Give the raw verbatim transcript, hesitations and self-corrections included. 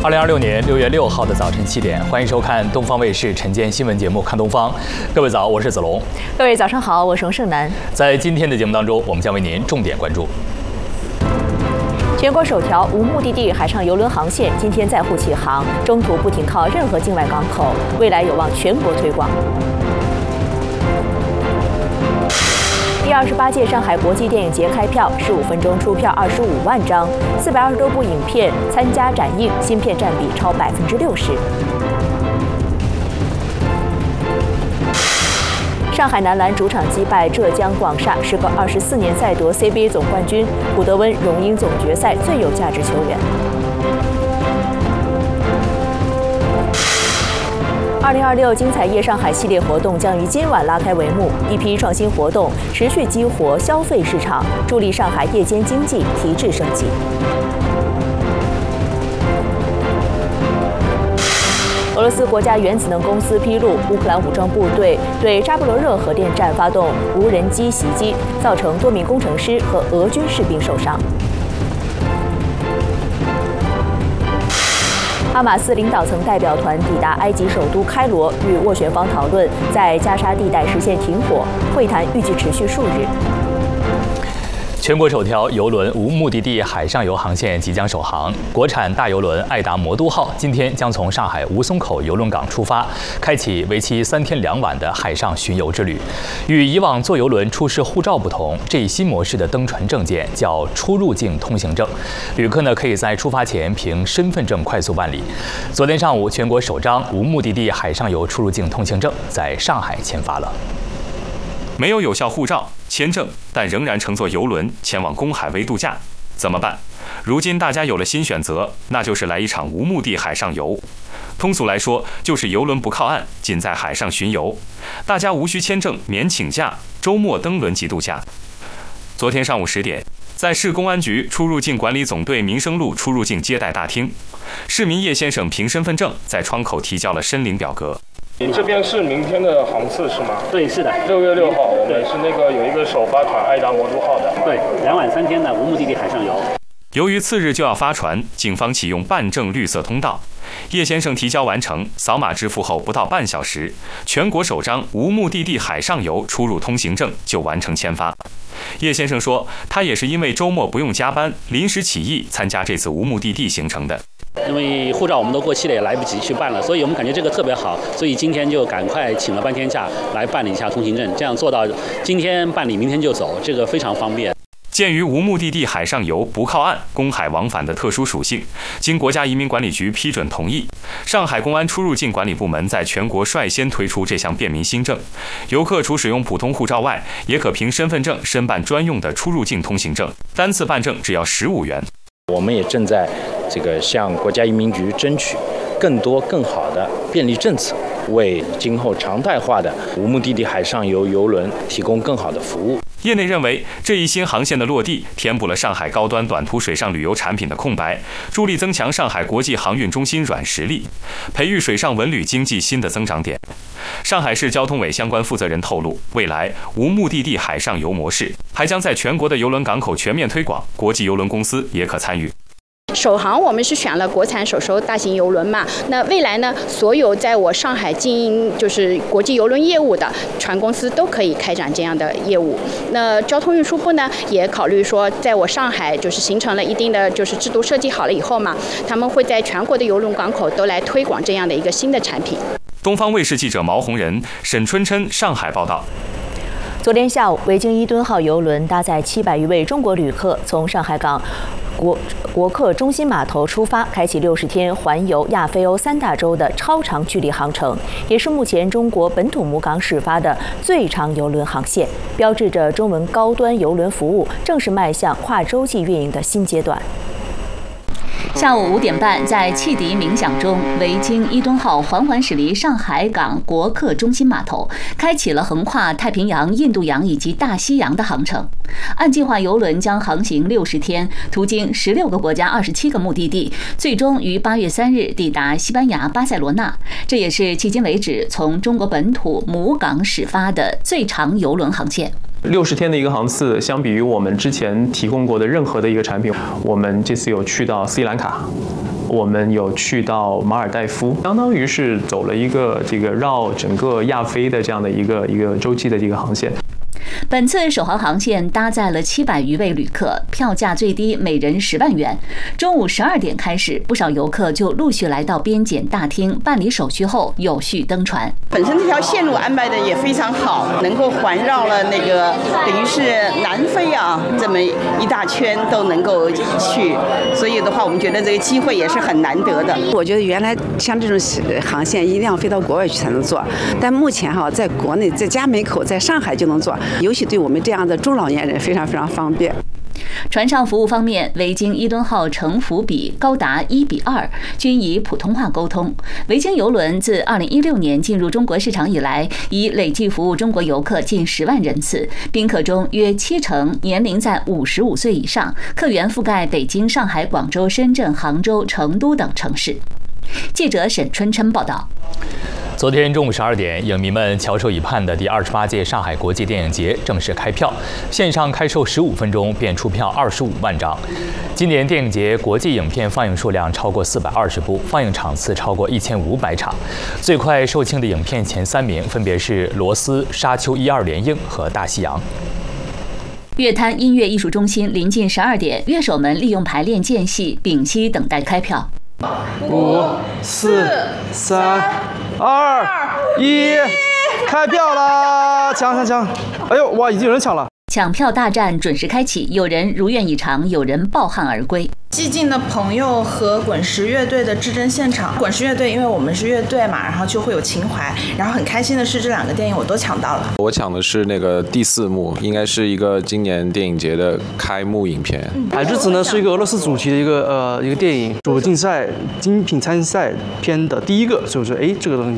二零二六年六月六号的早晨七点，欢迎收看东方卫视晨间新闻节目《看东方》。各位早，我是子龙。 各位早上好，我是王胜男。 在今天的节目当中，我们将为您重点关注。 全国首条无目的地海上邮轮航线今天载沪启航，中途不停靠任何境外港口，未来有望全国推广。第二十八届上海国际电影节开票，十五分钟出票二十五万张，四百二十多部影片参加展映，新片占比超百分之六十。上海男篮主场击败浙江广厦，时隔二十四年再夺 C B A 总冠军，古德温荣膺总决赛最有价值球员。二零二六精彩夜上海系列活动将于今晚拉开帷幕，一批创新活动持续激活消费市场，助力上海夜间经济提质升级。俄罗斯国家原子能公司披露，乌克兰武装部队对扎波罗热核电站发动无人机袭击，造成多名工程师和俄军士兵受伤。哈马斯领导层代表团抵达埃及首都开罗，与斡旋方讨论在加沙地带实现停火，会谈预计持续数日。 全国首条邮轮无目的地海上游航线即将首航，国产大邮轮爱达魔都号今天将从上海吴淞口邮轮港出发，开启为期三天两晚的海上巡游之旅。与以往坐邮轮出示护照不同，这一新模式的登船证件叫出入境通行证，旅客呢可以在出发前凭身份证快速办理。昨天上午，全国首张无目的地海上游出入境通行证在上海签发了。 没有有效护照、签证，但仍然乘坐邮轮前往公海微度假，怎么办？如今大家有了新选择，那就是来一场无目的海上游。通俗来说，就是邮轮不靠岸，仅在海上巡游，大家无需签证，免请假，周末登轮即度假。昨天上午十点，在市公安局出入境管理总队民生路出入境接待大厅，市民叶先生凭身份证在窗口提交了申领表格。 你这边是明天的航次是吗？ 对，是的。 六月六号，我们是那个有一个首发团爱达魔都号的。 对，两晚三天的无目的地海上游。 由于次日就要发船，警方启用办证绿色通道。叶先生提交完成，扫码支付后不到半小时，全国首张无目的地海上游出入通行证就完成签发。叶先生说，他也是因为周末不用加班，临时起意参加这次无目的地行程的。 因为护照我们都过期了，也来不及去办了，所以我们感觉这个特别好，所以今天就赶快请了半天假来办理一下通行证，这样做到今天办理，明天就走，这个非常方便。 鉴于无目的地海上游不靠岸、公海往返的特殊属性，经国家移民管理局批准同意，上海公安出入境管理部门在全国率先推出这项便民新政。游客除使用普通护照外，也可凭身份证申办专用的出入境通行证，单次办证只要十五元。 我们也正在这个向国家移民局争取更多更好的便利政策，为今后常态化的无目的地海上游邮轮提供更好的服务。 业内认为，这一新航线的落地，填补了上海高端短途水上旅游产品的空白，助力增强上海国际航运中心软实力，培育水上文旅经济新的增长点。上海市交通委相关负责人透露，未来无目的地海上游模式还将在全国的邮轮港口全面推广，国际邮轮公司也可参与。 首航我们是选了国产首艘大型邮轮嘛，那未来呢，所有在我上海经营就是国际邮轮业务的船公司都可以开展这样的业务。那交通运输部呢，也考虑说，在我上海就是形成了一定的就是制度设计好了以后嘛，他们会在全国的邮轮港口都来推广这样的一个新的产品。 东方卫视记者毛红仁、沈春琛上海报道。 昨天下午，维京伊敦号邮轮搭载七百余位中国旅客，从上海港国国客中心码头出发，开启六十天环游亚非欧三大洲的超长距离航程，也是目前中国本土母港始发的最长邮轮航线，标志着中文高端邮轮服务正式迈向跨洲际运营的新阶段。 下午五点半，在汽笛鸣响中，维京伊敦号缓缓驶离上海港国客中心码头，开启了横跨太平洋、印度洋以及大西洋的航程。按计划，邮轮将航行六十天，途经十六个国家、二十七个目的地，最终于八月三日抵达西班牙巴塞罗那。这也是迄今为止从中国本土母港始发的最长邮轮航线。 六十天的一个航次，相比于我们之前提供过的任何的一个产品，我们这次有去到斯里兰卡、 我们有去到马尔代夫，相当于是走了一个这个绕整个亚非的这样的一个一个洲际的这个航线。 本次首航航线搭载了七百余位旅客，票价最低每人十万元。中午十二点开始，不少游客就陆续来到边检大厅办理手续后，有序登船。 本身这条线路安排的也非常好，能够环绕了那个等于是南非啊这么一大圈都能够去，所以的话，我们觉得这个机会也是很难得的。 我觉得原来像这种航线一定要飞到国外去才能坐，但目前哈在国内，在家门口，在上海就能坐。尤其对我们这样的中老年人非常非常方便。 船上服务方面，维京伊敦号乘服比高达一比二，均以普通话沟通。维京邮轮自二零一六年进入中国市场以来，已累计服务中国游客近十万人次，宾客中约七成年龄在五十五岁以上，客源覆盖北京、上海、广州、深圳、杭州、成都等城市。记者沈春琛报道。 昨天中午十二点，影迷们翘首以盼的第二十八届上海国际电影节正式开票，线上开售十五分钟便出票二十五万张。今年电影节国际影片放映数量超过四百二十部，放映场次超过一千五百场。最快售罄的影片前三名分别是《罗斯》《沙丘一二连映》和《大西洋》。 乐坛音乐艺术中心临近十二点，乐手们利用排练间隙，屏息等待开票。 五、四、三、二、一，开票啦！抢抢抢！哎呦，哇，已经有人抢了！ 抢票大战准时开启，有人如愿以偿，有人抱憾而归。 寂静的朋友和滚石乐队的至臻现场。滚石乐队因为我们是乐队嘛，然后就会有情怀，然后很开心的是这两个电影我都抢到了。 我抢的是那个第四幕，应该是一个今年电影节的开幕影片。 海之子呢是一个俄罗斯主题的一个呃一个电影，主竞赛精品参赛片的第一个，所以说哎这个东西